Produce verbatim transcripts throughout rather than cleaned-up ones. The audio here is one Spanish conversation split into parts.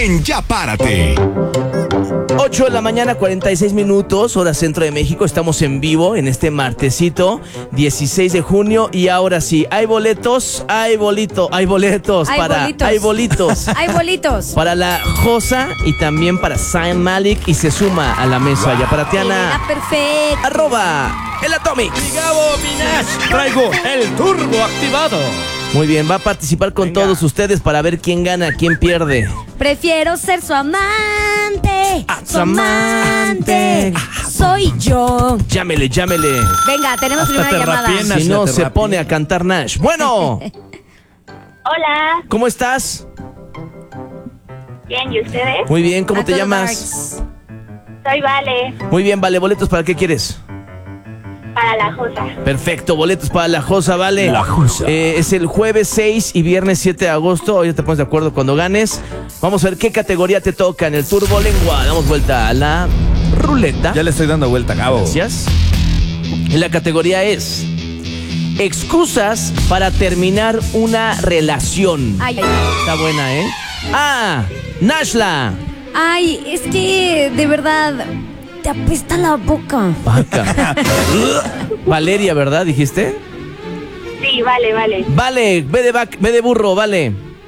en Ya Párate. ocho de la mañana, cuarenta y seis minutos, hora centro de México. Estamos en vivo en este martesito, dieciséis de junio. Y ahora sí, hay boletos, hay bolito, hay boletos Hay para. bolitos. Hay bolitos. Hay bolitos. Para la Josa y también para Zayn Malik. Y se suma a la mesa ya para Tiana. Queda perfecto. Arroba el Atomic. Gabo Minash, traigo el turbo activado. Muy bien, va a participar con Venga. todos ustedes para ver quién gana, quién pierde. Prefiero ser su amante. Ah, Su amante. Soy yo. Llámele, llámele. Venga, tenemos Hasta primera te llamada. rapien. Nash, Si no, te se rapie. pone a cantar Nash. Bueno, Hola, ¿cómo estás? bien, ¿y ustedes? Muy bien, ¿cómo A te todo llamas? Soy Vale, Muy bien, vale, boletos, ¿para qué quieres? para la Josa. Perfecto, boletos para la Josa, vale. La Josa. Eh, es el jueves seis y viernes siete de agosto. Hoy te pones de acuerdo cuando ganes. Vamos a ver qué categoría te toca en el Turbo Lengua. Damos vuelta a la ruleta. Ya le estoy dando vuelta, Gabo. Gracias. Y la categoría es excusas para terminar una relación. Ay, Está buena, ¿eh? Ah, Nashla. ay, es que de verdad te apesta la boca. Vaca. Valeria, ¿verdad? ¿Dijiste? Sí, vale, vale. Vale, ve de, vac- ve de burro, vale.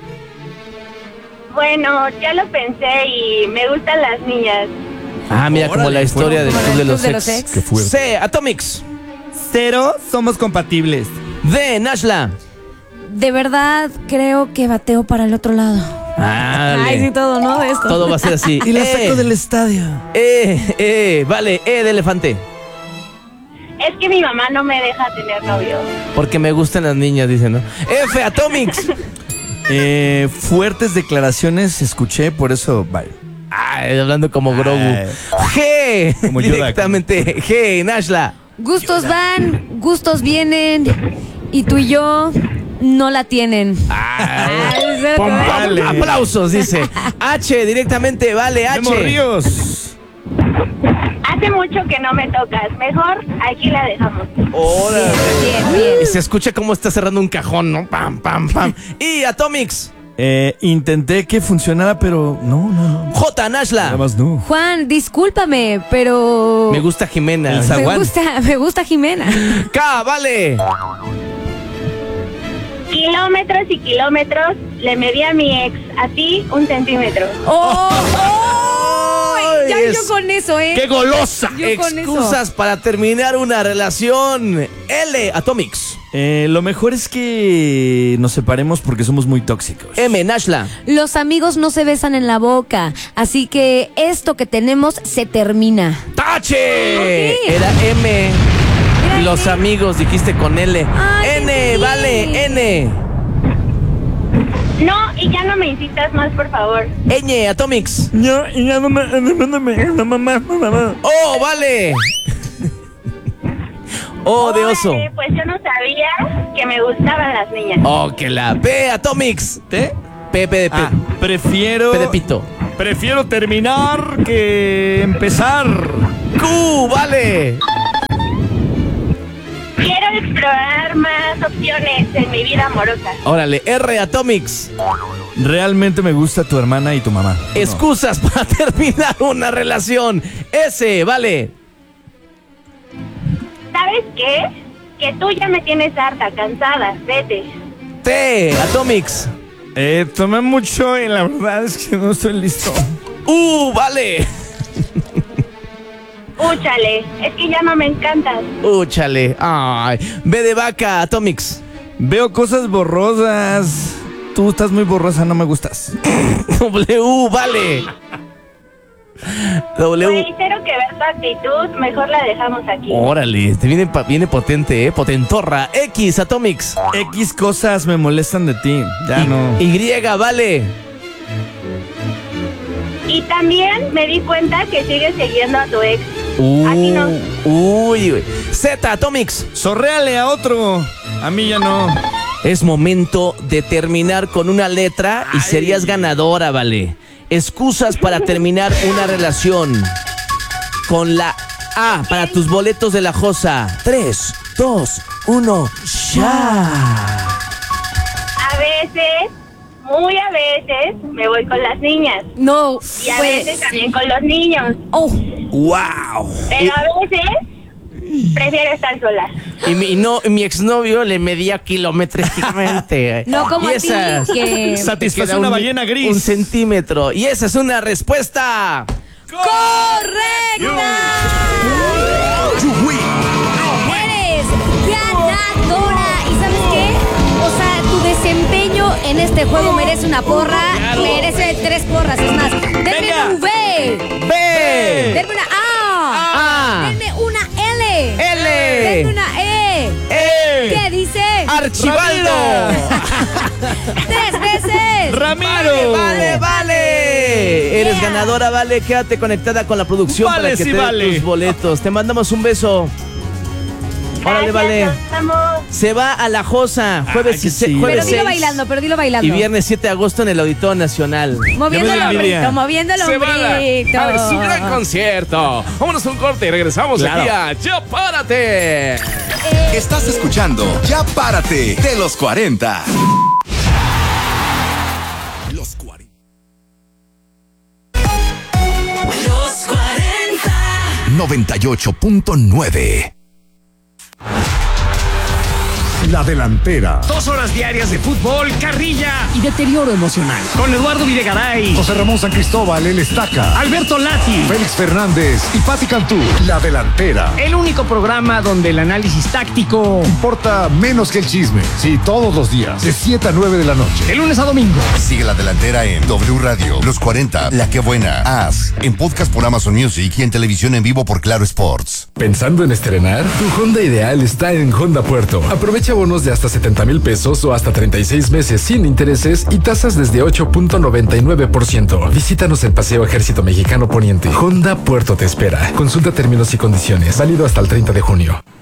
Bueno, ya lo pensé y me gustan las niñas. Ah, mira, como Órale, la historia del Como club el de club los de ex. los ex. Qué fuerte. C, Atomics. Cero, somos compatibles. D, Nashla. De verdad creo que bateo para el otro lado. Dale. Ay, sí, todo, ¿no? De esto. Todo va a ser así. Y la E, saco del estadio. E, E, vale, E de elefante. Es que mi mamá no me deja tener novio. Porque me gustan las niñas, dicen, ¿no? F, Atomics. Eh, fuertes declaraciones escuché, por eso, bye. Ay, hablando como Grogu. Ay. G, Como Yoda. directamente. G, Nashla. Gustos van, gustos vienen. Y tú y yo no la tienen. Ay, cero pom, que ver. pom, Vale. aplausos, dice. H, directamente, vale, Memo H. Ríos. Hace mucho que no me tocas. Mejor aquí la dejamos. Órale. Bien, bien. Y se escucha cómo está cerrando un cajón, ¿no? Pam, pam, pam. Y Atomics. Eh, intenté que funcionara, pero no, no, no. J, Nashla. Nada más no. Juan, discúlpame, pero Me gusta Jimena. El me zaguán. gusta, me gusta Jimena. K, vale. Kilómetros y kilómetros le medí a mi ex. A ti, un centímetro. ¡Oh! Ay, Ya es- yo con eso, ¿eh? ¡Qué golosa! Yo con Excusas para terminar una relación. L, Atomics. Eh, lo mejor es que nos separemos porque somos muy tóxicos. M, Nashla. Los amigos no se besan en la boca, así que esto que tenemos se termina. ¡Tache! Ok. Era M. Era Los M. amigos, dijiste con L. Ay, N, entendí. vale, N. No, y ya no me insistas más, por favor. Ñ, Atomics. Ya, ya no me, no me, no mamá, mamá. O, vale. O de oso. Órale, pues yo no sabía que me gustaban las niñas. Oh, que la P, Atomics. ¿Te? P, P de P. Ah, prefiero. P de pito. Prefiero terminar que empezar. Q, vale. Quiero explorar más opciones en mi vida amorosa. Órale, R, Atomics. Realmente me gusta tu hermana y tu mamá. Excusas para terminar una relación. S, vale. ¿Sabes qué? Que tú ya me tienes harta, cansada. Vete. T, Atomics. Eh, tomé mucho y la verdad es que no estoy listo. U, vale. Úchale, es que ya no me encantas. Úchale. Ay. B de vaca, Atomics. Veo cosas borrosas. Tú estás muy borrosa, no me gustas. W, vale. W. Reitero que ver tu actitud, mejor la dejamos aquí. Órale, este viene, pa- viene potente, ¿eh? Potentorra. X, Atomics. X cosas me molestan de ti. Ya no. Y, vale. Y también me di cuenta que sigues siguiendo a tu ex. Uh, Aquí no. Uy, uy. Z, Atomics. Sorréale a otro. A mí ya no. Es momento de terminar con una letra y serías ganadora, vale. Excusas para terminar una relación. Con la A para tus boletos de la Josa. tres, dos, uno, ya. A veces, muy a veces. veces me voy con las niñas. No, Y a pues. veces también con los niños. Oh, ¡Wow! Pero a veces prefiero estar sola. Y mi, no, mi exnovio le medía kilométricamente. no como Y a ti, esa- que. Satisface queda una un- ballena gris. Un centímetro. Y esa es una respuesta. ¡Correcta! Eres ganadora. ¿Y sabes qué? O sea, tu desempeño en este juego merece una porra. Merece tres porras. Es más, denme Venga. un V. B. Denme una A. A. Denme una L. L. Denme una E. E. ¿Qué dice? Archibaldo. Tres veces. ¡Ramiro! Vale, vale. Eres Yeah. ganadora, vale. Quédate conectada con la producción Vale, para que sí, te den vale. tus boletos. Te mandamos un beso. Órale, Gracias, vale. nos vemos. Se va a La Josa, jueves, qué y se- chido. jueves Pero dilo seis bailando, pero dilo bailando. y viernes siete de agosto en el Auditorio Nacional. Moviendo Ya el me dio envidia. hombrito, moviendo el Se va a hombrito. a ver su gran concierto. Vámonos a un corte y regresamos Claro. aquí a Ya Párate. Estás escuchando Ya Párate de los cuarenta. Los cuarenta. noventa y ocho punto nueve. La Delantera. Dos horas diarias de fútbol, carrilla y deterioro emocional. Con Eduardo Videgaray, José Ramón San Cristóbal, el Estaca. Alberto Lati. Félix Fernández y Pati Cantú. La Delantera. El único programa donde el análisis táctico. Importa menos que el chisme. Sí, todos los días. De siete a nueve de la noche. De lunes a domingo. Sigue La Delantera en W Radio, Los cuarenta, La Que Buena, As, en podcast por Amazon Music y en televisión en vivo por Claro Sports. ¿Pensando en estrenar? Tu Honda ideal está en Honda Puerto. Aprovecha bonos de hasta setenta mil pesos o hasta treinta y seis meses sin intereses y tasas desde ocho punto noventa y nueve por ciento. Visítanos en Paseo Ejército Mexicano Poniente. Honda Puerto te espera. Consulta términos y condiciones. Válido hasta el treinta de junio.